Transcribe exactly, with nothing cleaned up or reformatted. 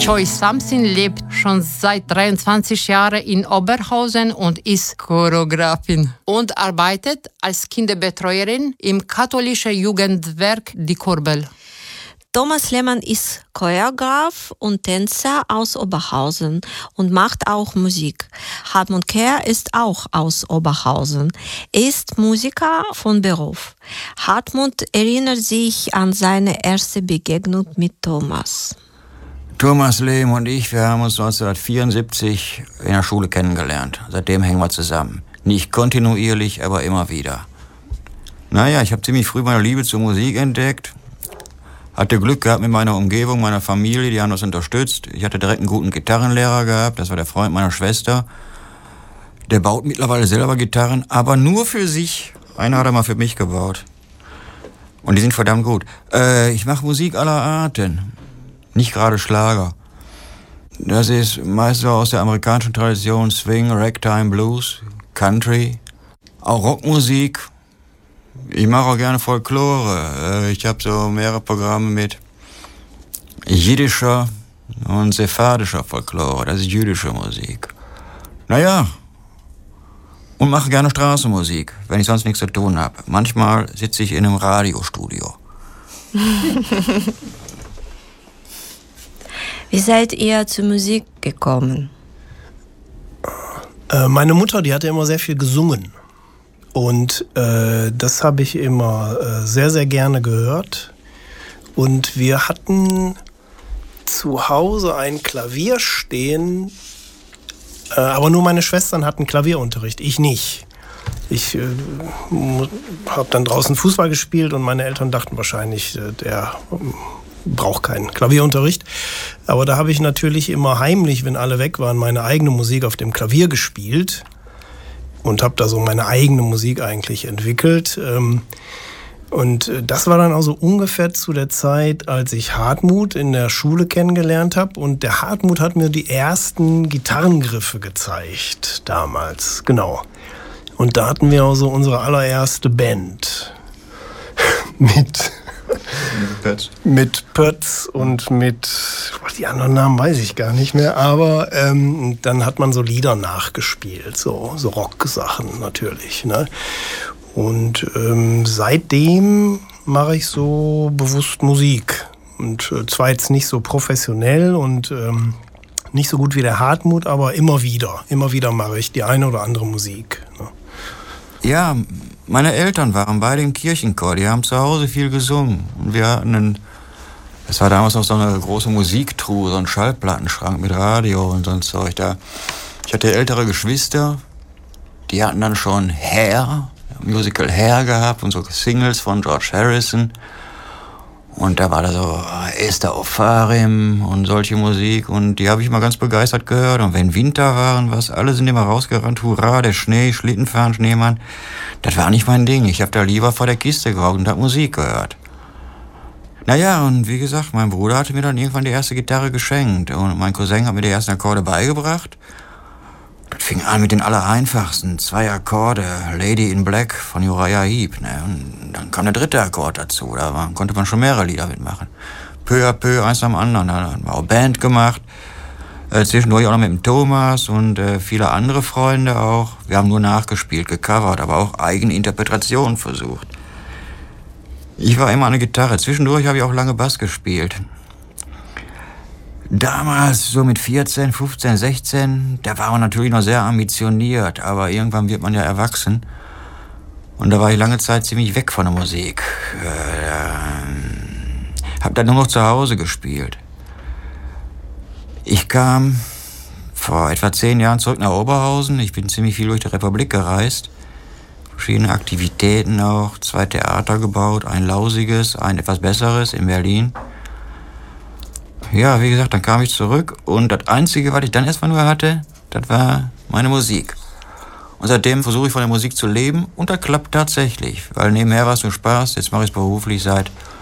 Joy Samsin lebt schon seit dreiundzwanzig Jahren in Oberhausen und ist Choreografin und arbeitet als Kinderbetreuerin im katholischen Jugendwerk Die Kurbel. Thomas Lehmann ist Choreograf und Tänzer aus Oberhausen und macht auch Musik. Hartmut Kehr ist auch aus Oberhausen. Er ist Musiker von Beruf. Hartmut erinnert sich an seine erste Begegnung mit Thomas. Thomas Lehm und ich, wir haben uns neunzehnhundertvierundsiebzig in der Schule kennengelernt. Seitdem hängen wir zusammen. Nicht kontinuierlich, aber immer wieder. Naja, ich habe ziemlich früh meine Liebe zur Musik entdeckt. Hatte Glück gehabt mit meiner Umgebung, meiner Familie, die haben das unterstützt. Ich hatte direkt einen guten Gitarrenlehrer gehabt, das war der Freund meiner Schwester. Der baut mittlerweile selber Gitarren, aber nur für sich. Einer hat er mal für mich gebaut. Und die sind verdammt gut. Äh, ich mache Musik aller Arten. Nicht gerade Schlager. Das ist meist so aus der amerikanischen Tradition, Swing, Ragtime, Blues, Country, auch Rockmusik. Ich mache auch gerne Folklore. Ich habe so mehrere Programme mit jiddischer und sephardischer Folklore. Das ist jüdische Musik. Naja, und mache gerne Straßenmusik, wenn ich sonst nichts zu tun habe. Manchmal sitze ich in einem Radiostudio. Wie seid ihr zur Musik gekommen? Äh, meine Mutter, die hatte immer sehr viel gesungen. Und äh, das habe ich immer äh, sehr, sehr gerne gehört. Und wir hatten zu Hause ein Klavier stehen, äh, aber nur meine Schwestern hatten Klavierunterricht, ich nicht. Ich äh, habe dann draußen Fußball gespielt und meine Eltern dachten wahrscheinlich, äh, der äh, braucht keinen Klavierunterricht. Aber da habe ich natürlich immer heimlich, wenn alle weg waren, meine eigene Musik auf dem Klavier gespielt. Und habe da so meine eigene Musik eigentlich entwickelt. Und das war dann also ungefähr zu der Zeit, als ich Hartmut in der Schule kennengelernt habe. Und der Hartmut hat mir die ersten Gitarrengriffe gezeigt damals, genau. Und da hatten wir also unsere allererste Band mit... Pötz. Mit Pötz und mit, die anderen Namen weiß ich gar nicht mehr, aber ähm, dann hat man so Lieder nachgespielt, so, so Rock-Sachen natürlich, ne? Und ähm, seitdem mache ich so bewusst Musik und äh, zwar jetzt nicht so professionell und ähm, nicht so gut wie der Hartmut, aber immer wieder, immer wieder mache ich die eine oder andere Musik, ne? Ja, meine Eltern waren beide im Kirchenchor, die haben zu Hause viel gesungen. Und wir hatten einen, es war damals noch so eine große Musiktruhe, so ein Schallplattenschrank mit Radio und so ein Zeug da. Ich hatte ältere Geschwister, die hatten dann schon Hair, Musical Hair gehabt und so Singles von George Harrison. Und da war da so Esther Ofarim und solche Musik und die habe ich mal ganz begeistert gehört. Und wenn Winter waren, was, alle sind immer rausgerannt, hurra, der Schnee, Schlittenfahren, Schneemann. Das war nicht mein Ding. Ich habe da lieber vor der Kiste gehockt und habe Musik gehört. Naja, und wie gesagt, mein Bruder hatte mir dann irgendwann die erste Gitarre geschenkt und mein Cousin hat mir die ersten Akkorde beigebracht. Das fing an mit den allereinfachsten, zwei Akkorde, Lady in Black von Uriah Heep. Ne? Und dann kam der dritte Akkord dazu, da war, konnte man schon mehrere Lieder mitmachen. Peu à peu, eins am anderen, dann haben wir auch Band gemacht. Äh, zwischendurch auch noch mit dem Thomas und äh, viele andere Freunde auch. Wir haben nur nachgespielt, gecovert, aber auch eigene Interpretationen versucht. Ich war immer an der Gitarre, zwischendurch habe ich auch lange Bass gespielt. Damals, so mit vierzehn, fünfzehn, sechzehn, da war man natürlich noch sehr ambitioniert, aber irgendwann wird man ja erwachsen. Und da war ich lange Zeit ziemlich weg von der Musik. Äh, hab dann nur noch zu Hause gespielt. Ich kam vor etwa zehn Jahren zurück nach Oberhausen. Ich bin ziemlich viel durch die Republik gereist. Verschiedene Aktivitäten auch, zwei Theater gebaut, ein lausiges, ein etwas besseres in Berlin. Ja, wie gesagt, dann kam ich zurück und das Einzige, was ich dann erstmal nur hatte, das war meine Musik. Und seitdem versuche ich von der Musik zu leben und das klappt tatsächlich, weil nebenher war es nur Spaß, jetzt mache ich es beruflich seit